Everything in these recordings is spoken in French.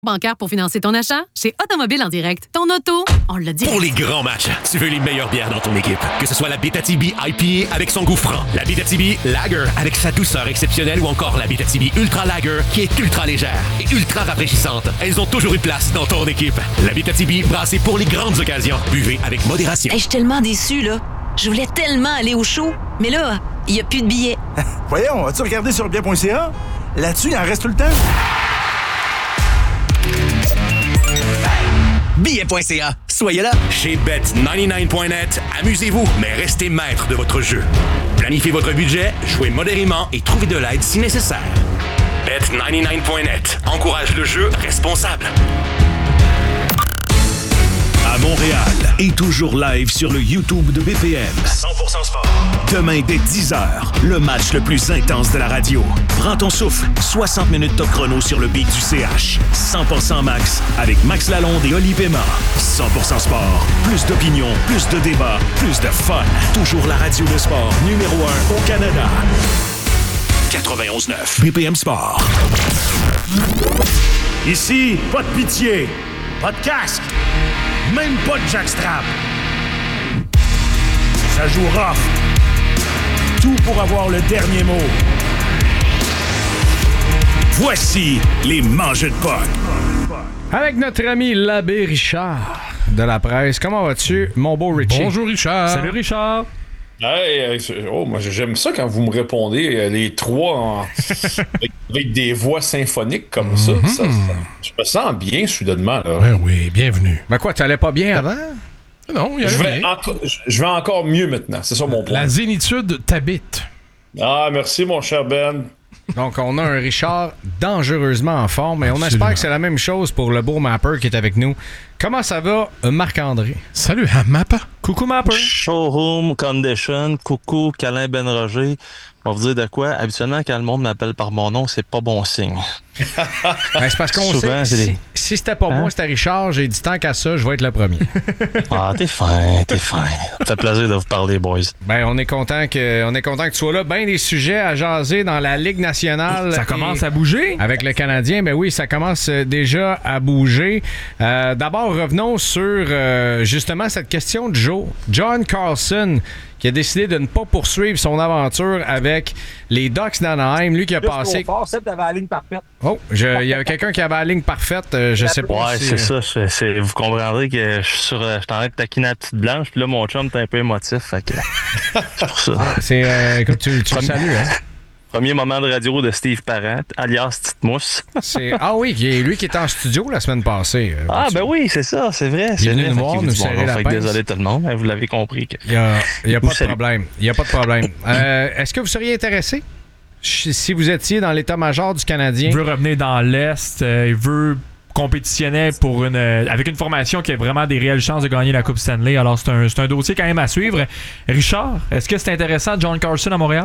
Bancaire pour financer ton achat? Chez Automobile en Direct, ton auto, on l'a dit. Pour les grands matchs, tu veux les meilleures bières dans ton équipe. Que ce soit la Abitibi IPA avec son goût franc, la Abitibi Lager avec sa douceur exceptionnelle ou encore la Abitibi Ultra Lager qui est ultra légère et ultra rafraîchissante. Elles ont toujours une place dans ton équipe. La Abitibi brassée pour les grandes occasions. Buvez avec modération. Hey, je suis tellement déçu, là. Je voulais tellement aller au show, mais là, il n'y a plus de billets. Voyons, as-tu regardé sur bien.ca? Là-dessus, il en reste tout le temps. Billet.ca. Soyez là. Chez Bet99.net, amusez-vous, mais restez maître de votre jeu. Planifiez votre budget, jouez modérément et trouvez de l'aide si nécessaire. Bet99.net encourage le jeu responsable. À Montréal et toujours live sur le YouTube de BPM. 100% sport. Demain dès 10h, le match le plus intense de la radio. Prends ton souffle, 60 minutes top chrono sur le beat du CH. 100% Max avec Max Lalonde et Oli Pema. 100% sport, plus d'opinion, plus de débats, plus de fun. Toujours la radio de sport numéro 1 au Canada. 91.9 BPM Sport. Ici, pas de pitié, pas de casque, même pas de jackstrap. Ça joue rough. Tout pour avoir le dernier mot. Voici les mangeux de potes. Avec notre ami l'abbé Richard de la presse. Comment vas-tu, mon beau Richie? Bonjour Richard. Salut Richard. Hey, moi j'aime ça quand vous me répondez les trois avec des voix symphoniques comme ça. Je me sens bien soudainement. Là. Ben oui, bienvenue. Ben quoi, t'allais pas bien avant? Non, je vais encore mieux maintenant. C'est ça mon point. La zénitude t'habite. Ah, merci mon cher Ben. Donc, on a un Richard dangereusement en forme et on espère que c'est la même chose pour le beau Mapper qui est avec nous. Comment ça va, Marc-André? Salut, Mapper. Coucou, Mapper. Showroom Condition. Coucou, Câlin Ben Roger. On va vous dire de quoi? Habituellement, quand le monde m'appelle par mon nom, c'est pas bon signe. Ben, c'est parce qu'on souvent, sait, si c'était pas moi, c'était Richard, j'ai dit tant qu'à ça, je vais être le premier. Ah, t'es fin. Ça fait plaisir de vous parler, boys. Ben, on est content que tu sois là. Ben, des sujets à jaser dans la Ligue nationale. Ça commence à bouger? Avec le Canadien, ben oui, ça commence déjà à bouger. D'abord, revenons sur justement cette question de Joe. John Carlson, qui a décidé de ne pas poursuivre son aventure avec les Ducks d'Anaheim. Lui qui a passé... T'avais la ligne parfaite. Oh, il y avait quelqu'un qui avait la ligne parfaite. Je sais pas. Ouais, si, c'est ça. Vous comprendrez que je suis en train de taquiner la petite blanche, puis là, mon chum est un peu émotif. Fait que c'est pour ça. Écoute, tu le salues, hein? Premier moment de radio de Steve Parent, alias Petite Mousse. Ah oui, lui qui était en studio la semaine passée. Ben oui, c'est ça, c'est vrai. Il est venu nous voir, nous serrer la pince. Désolé tout le monde, vous l'avez compris. Il n'y a pas de problème. Il n'y a pas de problème. Est-ce que vous seriez intéressé si vous étiez dans l'état-major du Canadien? Il veut revenir dans l'Est. Il veut compétitionner avec une formation qui a vraiment des réelles chances de gagner la Coupe Stanley. Alors, c'est un dossier quand même à suivre. Richard, est-ce que c'est intéressant, John Carlson à Montréal?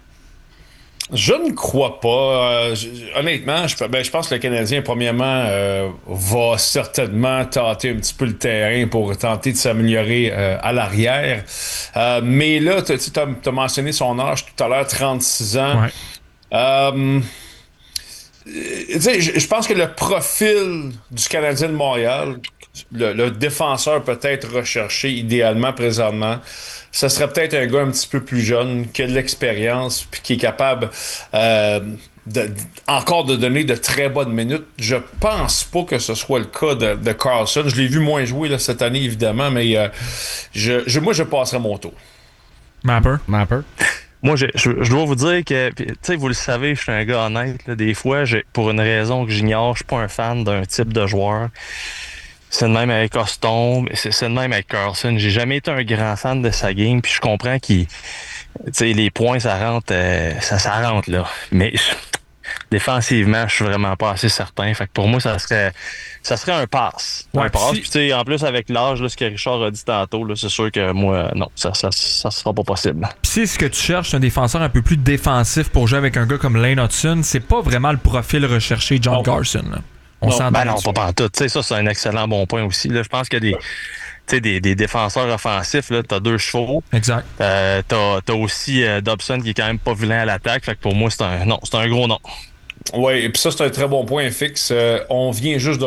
Je ne crois pas. Honnêtement, je pense que le Canadien, premièrement, va certainement tâter un petit peu le terrain pour tenter de s'améliorer à l'arrière. Mais là, tu as mentionné son âge tout à l'heure, 36 ans. Ouais. Je pense que le profil du Canadien de Montréal, le défenseur peut-être recherché idéalement présentement, ce serait peut-être un gars un petit peu plus jeune, qui a de l'expérience, puis qui est capable encore de donner de très bonnes minutes. Je pense pas que ce soit le cas de Carlson. Je l'ai vu moins jouer là, cette année, évidemment, mais moi, je passerai mon tour. Mapper. Moi, je dois vous dire que, tu sais, vous le savez, je suis un gars honnête. Là, des fois, pour une raison que j'ignore, je suis pas un fan d'un type de joueur. C'est le même avec Coston, c'est le même avec Carlson. J'ai jamais été un grand fan de sa game, puis je comprends les points, ça rentre, ça rentre, là. Mais défensivement, je suis vraiment pas assez certain. Fait que pour moi, ça serait un pass. Ouais, un pass. Puis en plus, avec l'âge, là, ce que Richard a dit tantôt, là, c'est sûr que moi, non, ça sera pas possible. Puis si ce que tu cherches, c'est un défenseur un peu plus défensif pour jouer avec un gars comme Lane Hudson, c'est pas vraiment le profil recherché John Carlson, là. Non, pas pantoute. Tu sais, ça, c'est un excellent bon point aussi. Là, je pense qu'il y a des défenseurs offensifs. Là, t'as 2 chevaux. Exact. T'as aussi Dobson qui est quand même pas vilain à l'attaque. Fait que pour moi, c'est un gros non. Oui, et puis ça, c'est un très bon point fixe. On vient juste de